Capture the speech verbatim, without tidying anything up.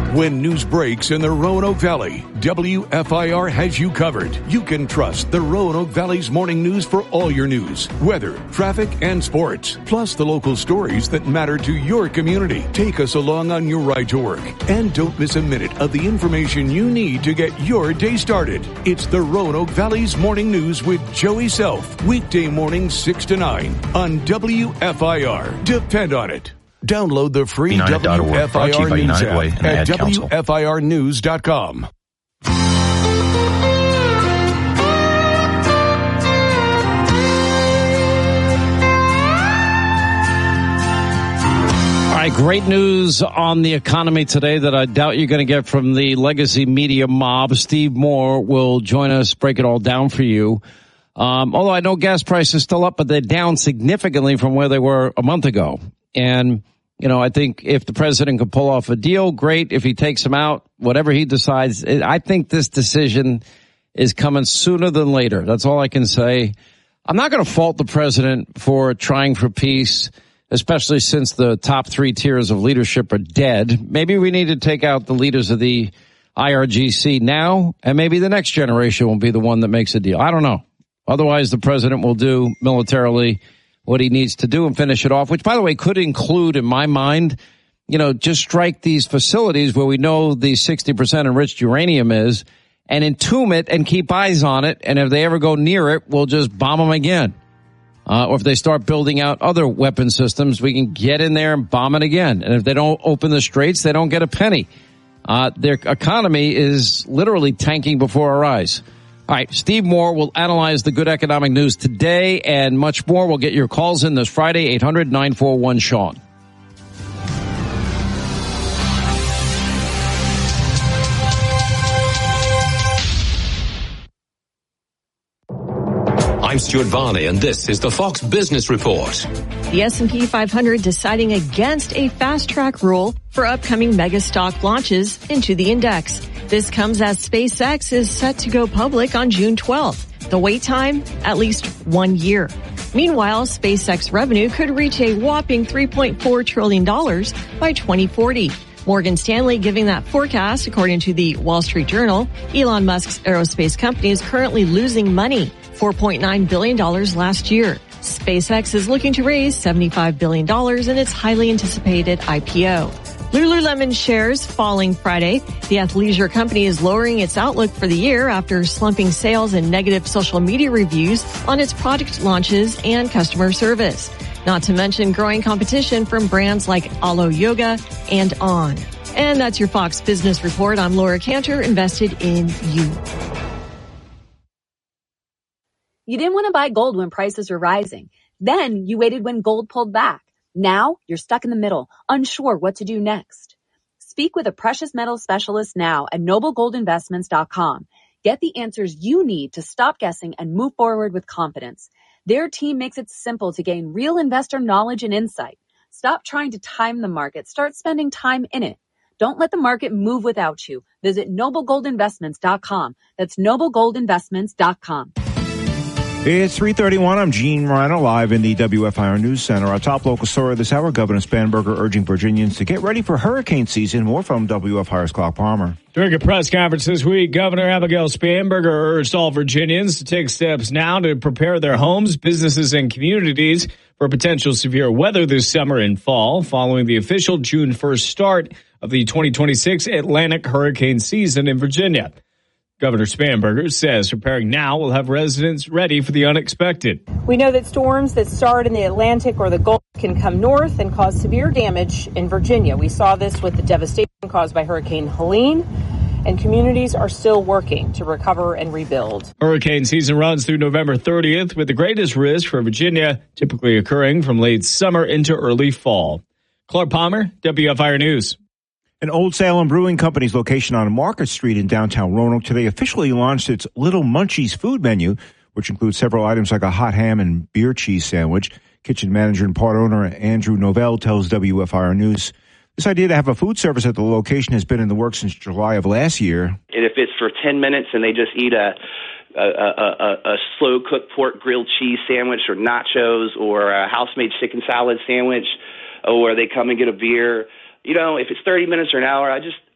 When news breaks in the Roanoke Valley, W F I R has you covered. You can trust the Roanoke Valley's morning news for all your news, weather, traffic, and sports, plus the local stories that matter to your community. Take us along on your ride to work, and don't miss a minute of the information you need to get your day started. It's the Roanoke Valley's morning news with Joey Self, weekday mornings six to nine on W F I R. Depend on it. Download the free W F I R News app at W F I R news dot com. All right, great news on the economy today that I doubt you're going to get from the legacy media mob. Steve Moore will join us, break it all down for you. Um, although I know gas prices are still up, but they're down significantly from where they were a month ago. And, you know, I think if the president could pull off a deal, great. If he takes him out, whatever he decides, I think this decision is coming sooner than later. That's all I can say. I'm not going to fault the president for trying for peace, especially since the top three tiers of leadership are dead. Maybe we need to take out the leaders of the I R G C now, and maybe the next generation will be the one that makes a deal. I don't know. Otherwise, the president will do militarily what he needs to do and finish it off, which, by the way, could include, in my mind, you know, just strike these facilities where we know the sixty percent enriched uranium is and entomb it and keep eyes on it. And if they ever go near it, we'll just bomb them again. Uh, or if they start building out other weapon systems, we can get in there and bomb it again. And if they don't open the straits, they don't get a penny. Uh, their economy is literally tanking before our eyes. All right, Steve Moore will analyze the good economic news today and much more. We'll get your calls in this Friday, eight hundred nine four one Sean. I'm Stuart Varney, and this is the Fox Business Report. The S and P five hundred deciding against a fast-track rule for upcoming mega stock launches into the index. This comes as SpaceX is set to go public on June twelfth. The wait time, at least one year. Meanwhile, SpaceX revenue could reach a whopping three point four trillion dollars by twenty forty. Morgan Stanley giving that forecast, according to the Wall Street Journal. Elon Musk's aerospace company is currently losing money, four point nine billion dollars last year. SpaceX is looking to raise seventy-five billion dollars in its highly anticipated I P O. Lululemon shares falling Friday. The athleisure company is lowering its outlook for the year after slumping sales and negative social media reviews on its product launches and customer service. Not to mention growing competition from brands like Alo Yoga and On. And that's your Fox Business Report. I'm Laura Cantor, invested in you. You didn't want to buy gold when prices were rising. Then you waited when gold pulled back. Now you're stuck in the middle, unsure what to do next. Speak with a precious metals specialist now at noble gold investments dot com. Get the answers you need to stop guessing and move forward with confidence. Their team makes it simple to gain real investor knowledge and insight. Stop trying to time the market. Start spending time in it. Don't let the market move without you. Visit noble gold investments dot com. That's noble gold investments dot com. It's three thirty-one. I'm Gene Rano, live in the W F I R News Center. Our top local story this hour, Governor Spanberger urging Virginians to get ready for hurricane season. More from W F I R's Clark Palmer. During a press conference this week, Governor Abigail Spanberger urged all Virginians to take steps now to prepare their homes, businesses, and communities for potential severe weather this summer and fall, following the official June first start of the twenty twenty-six Atlantic hurricane season in Virginia. Governor Spanberger says preparing now will have residents ready for the unexpected. We know that storms that start in the Atlantic or the Gulf can come north and cause severe damage in Virginia. We saw this with the devastation caused by Hurricane Helene, and communities are still working to recover and rebuild. Hurricane season runs through November thirtieth, with the greatest risk for Virginia typically occurring from late summer into early fall. Clark Palmer, W F I R News. An Old Salem Brewing Company's location on Market Street in downtown Roanoke today officially launched its Little Munchies food menu, which includes several items like a hot ham and beer cheese sandwich. Kitchen manager and part owner Andrew Novell tells W F I R News this idea to have a food service at the location has been in the works since July of last year. And if it's for ten minutes and they just eat a a, a, a, a slow-cooked pork grilled cheese sandwich or nachos or a house-made chicken salad sandwich, or they come and get a beer, you know, if it's thirty minutes or an hour, I just